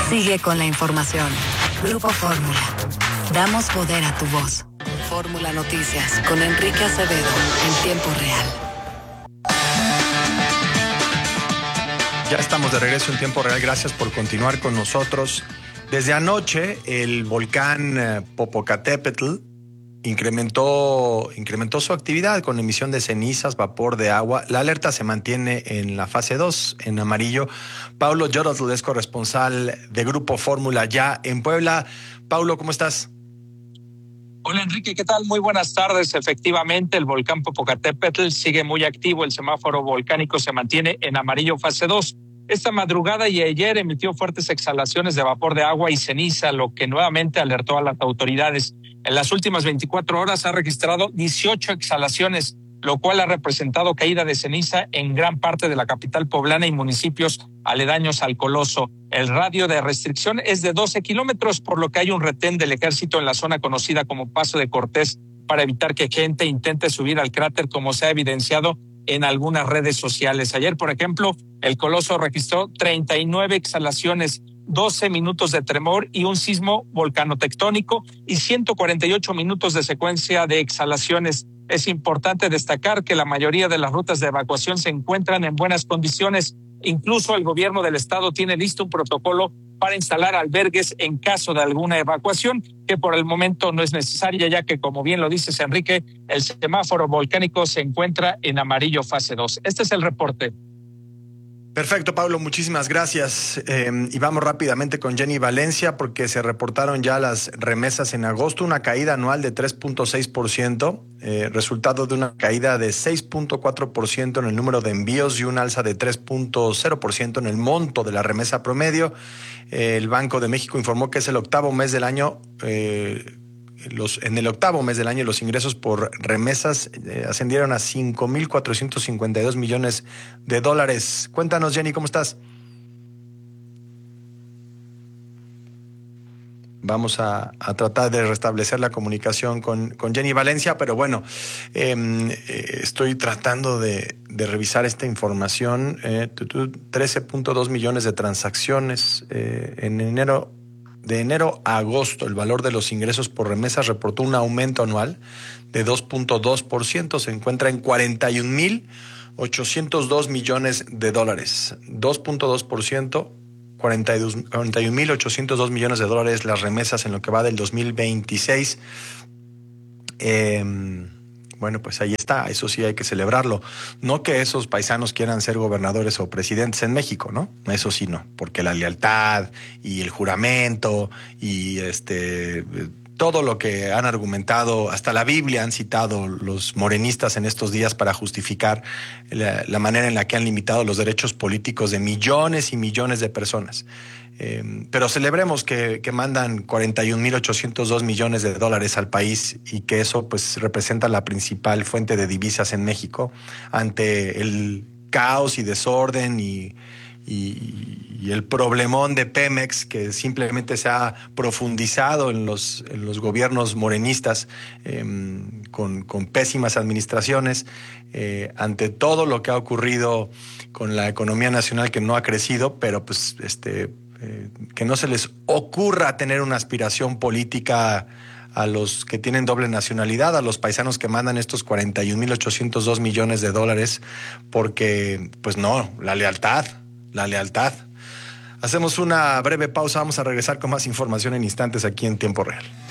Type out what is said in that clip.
Sigue con la información. Grupo Fórmula. Damos poder a tu voz. Fórmula Noticias con Enrique Acevedo en tiempo real. Ya estamos de regreso en tiempo real. Gracias por continuar con nosotros. Desde anoche, el volcán Popocatépetl incrementó su actividad con emisión de cenizas, vapor de agua. La alerta se mantiene en la fase 2, en amarillo. Paulo Yorotzl es corresponsal de Grupo Fórmula ya en Puebla. Paulo, ¿cómo estás? Hola Enrique, ¿qué tal? Muy buenas tardes. Efectivamente, el volcán Popocatépetl sigue muy activo. El semáforo volcánico se mantiene en amarillo fase 2. Esta madrugada y ayer emitió fuertes exhalaciones de vapor de agua y ceniza, lo que nuevamente alertó a las autoridades. En las últimas 24 horas ha registrado 18 exhalaciones, lo cual ha representado caída de ceniza en gran parte de la capital poblana y municipios aledaños al Coloso. El radio de restricción es de 12 kilómetros, por lo que hay un retén del ejército en la zona conocida como Paso de Cortés para evitar que gente intente subir al cráter, como se ha evidenciado en algunas redes sociales. Ayer, por ejemplo, el Coloso registró 39 exhalaciones, 12 minutos de tremor y un sismo volcanotectónico y 148 minutos de secuencia de exhalaciones. Es importante destacar que la mayoría de las rutas de evacuación se encuentran en buenas condiciones. Incluso el gobierno del estado tiene listo un protocolo para instalar albergues en caso de alguna evacuación, que por el momento no es necesaria, ya que, como bien lo dices, Enrique, el semáforo volcánico se encuentra en amarillo fase 2. Este es el reporte. Perfecto, Pablo, muchísimas gracias. Y vamos rápidamente con Jenny Valencia, porque se reportaron ya las remesas en agosto, una caída anual de 3.6%, resultado de una caída de 6.4% en el número de envíos y un alza de 3.0% en el monto de la remesa promedio. El Banco de México informó que es el octavo mes del año. En el octavo mes del año, los ingresos por remesas ascendieron a 5,452 millones de dólares. Cuéntanos, Jenny, ¿cómo estás? Vamos a tratar de restablecer la comunicación con Jenny Valencia, pero bueno, estoy tratando de revisar esta información. 13.2 millones de transacciones en enero. De enero a agosto, el valor de los ingresos por remesas reportó un aumento anual de 2.2%. Se encuentra en 41,802 millones de dólares. 2.2%, 41,802 millones de dólares las remesas en lo que va del 2026. Bueno, pues ahí está, eso sí hay que celebrarlo. No que esos paisanos quieran ser gobernadores o presidentes en México, ¿no? Eso sí no, porque la lealtad y el juramento y todo lo que han argumentado, hasta la Biblia han citado los morenistas en estos días para justificar la manera en la que han limitado los derechos políticos de millones y millones de personas. Pero celebremos que mandan 41,802 millones de dólares al país y que eso pues representa la principal fuente de divisas en México ante el caos y desorden y el problemón de Pemex, que simplemente se ha profundizado en los gobiernos morenistas con pésimas administraciones, ante todo lo que ha ocurrido con la economía nacional, que no ha crecido, pero pues que no se les ocurra tener una aspiración política a los que tienen doble nacionalidad, a los paisanos que mandan estos 41,802 millones de dólares, porque pues no, la lealtad. Hacemos una breve pausa, vamos a regresar con más información en instantes aquí en Tiempo Real.